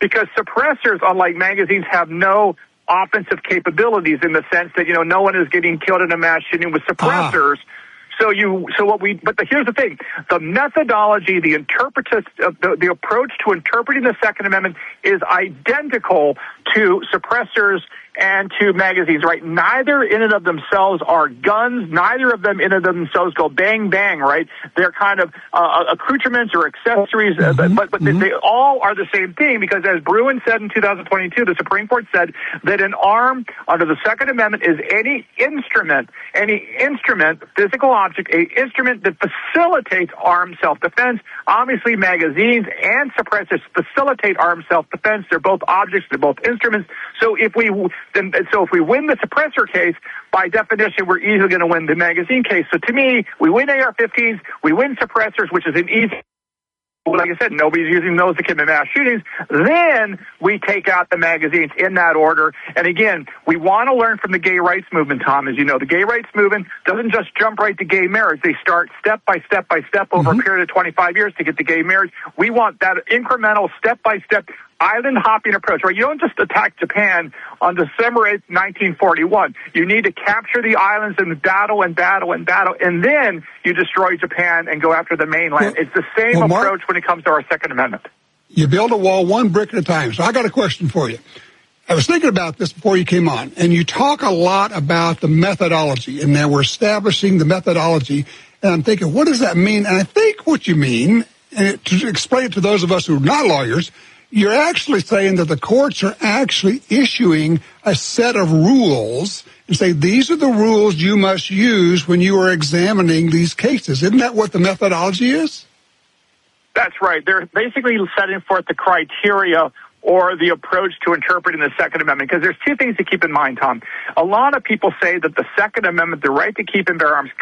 because suppressors, unlike magazines, have no offensive capabilities in the sense that, no one is getting killed in a mass shooting with suppressors. But here's the thing: the methodology, the approach to interpreting the Second Amendment is identical to suppressors and to magazines, right? Neither in and of themselves are guns. Neither of them in and of themselves go bang, bang, right? They're kind of accoutrements or accessories, but they all are the same thing, because as Bruen said in 2022, the Supreme Court said that an arm under the Second Amendment is any instrument, physical object, a instrument that facilitates armed self-defense. Obviously, magazines and suppressors facilitate armed self-defense. They're both objects, they're both instruments. So if we win the suppressor case, by definition, we're easily going to win the magazine case. So to me, we win AR-15s, we win suppressors, which is an easy. Like I said, nobody's using those to commit mass shootings. Then we take out the magazines in that order. And again, we want to learn from the gay rights movement, Tom. As you know, the gay rights movement doesn't just jump right to gay marriage. They start step by step by step over a period of 25 years to get to gay marriage. We want that incremental, step-by-step, island-hopping approach, right? You don't just attack Japan on December 8th, 1941. You need to capture the islands and battle, and then you destroy Japan and go after the mainland. It's the same approach when it comes to our Second Amendment. You build a wall one brick at a time. So I got a question for you. I was thinking about this before you came on, and you talk a lot about the methodology, and now we're establishing the methodology, and I'm thinking, what does that mean? And I think what you mean, and to explain it to those of us who are not lawyers, you're actually saying that the courts are actually issuing a set of rules and say, these are the rules you must use when you are examining these cases. Isn't that what the methodology is? That's right. They're basically setting forth the criteria or the approach to interpreting the Second Amendment, because there's two things to keep in mind, Tom. A lot of people say that the Second Amendment, the right to keep and bear arms,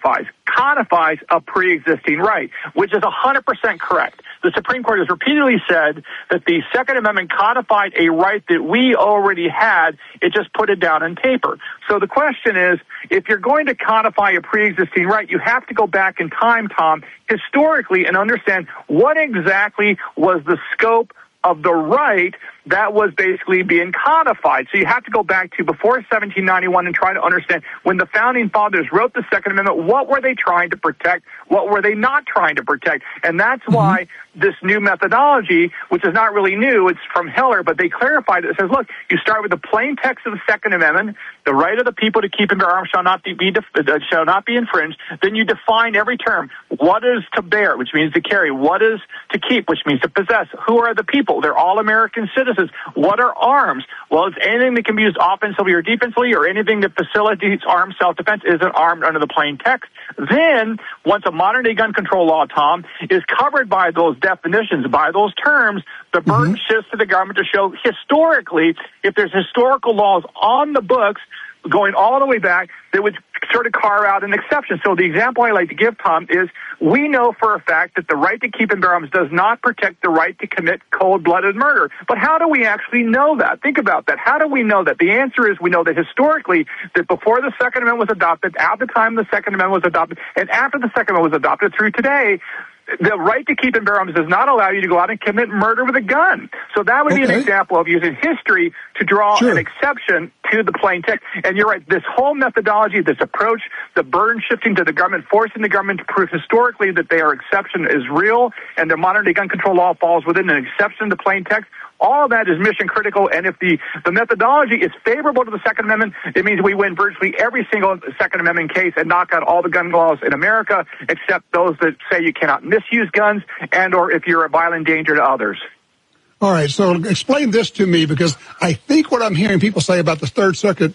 codifies a pre-existing right, which is 100% correct. The Supreme Court has repeatedly said that the Second Amendment codified a right that we already had. It just put it down on paper. So the question is, if you're going to codify a pre-existing right, you have to go back in time, Tom, historically, and understand what exactly was the scope of the right that was basically being codified. So you have to go back to before 1791 and try to understand, when the Founding Fathers wrote the Second Amendment, what were they trying to protect? What were they not trying to protect? And that's why this new methodology, which is not really new, it's from Heller, but they clarified it. It says, look, you start with the plain text of the Second Amendment, the right of the people to keep and bear arms shall not be infringed. Then you define every term. What is to bear, which means to carry? What is to keep, which means to possess? Who are the people? They're all American citizens. What are arms? Well, it's anything that can be used offensively or defensively, or anything that facilitates armed self-defense is an armed under the plain text. Then, once a modern-day gun control law, Tom, is covered by those definitions, by those terms, the burden shifts to the government to show historically, if there's historical laws on the books going all the way back, that would sort of carve out an exception. So the example I like to give, Tom, is we know for a fact that the right to keep and bear arms does not protect the right to commit cold-blooded murder. But how do we actually know that? Think about that. How do we know that? The answer is we know that historically, that before the Second Amendment was adopted, at the time the Second Amendment was adopted, and after the Second Amendment was adopted through today, the right to keep and bear arms does not allow you to go out and commit murder with a gun. So that would be an example of using history to draw an exception to the plain text. And you're right, this whole methodology, this approach, the burden shifting to the government, forcing the government to prove historically that their exception is real and their modern-day gun control law falls within an exception to plain text, all of that is mission critical, and if the methodology is favorable to the Second Amendment, it means we win virtually every single Second Amendment case and knock out all the gun laws in America, except those that say you cannot misuse guns and or if you're a violent danger to others. All right, so explain this to me, because I think what I'm hearing people say about the Third Circuit,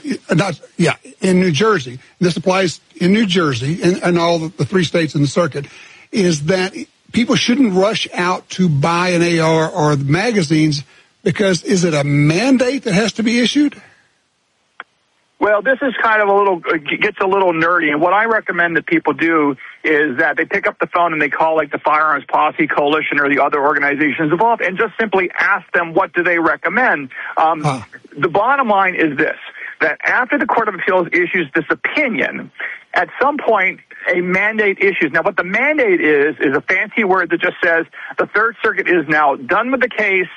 in New Jersey, this applies in New Jersey and all the three states in the circuit, is that people shouldn't rush out to buy an AR or the magazines, because is it a mandate that has to be issued? Well, this is kind of gets a little nerdy, and what I recommend that people do is that they pick up the phone and they call like the Firearms Policy Coalition or the other organizations involved and just simply ask them what do they recommend. The bottom line is this, that after the Court of Appeals issues this opinion, at some point a mandate issues. Now, what the mandate is a fancy word that just says the Third Circuit is now done with the case.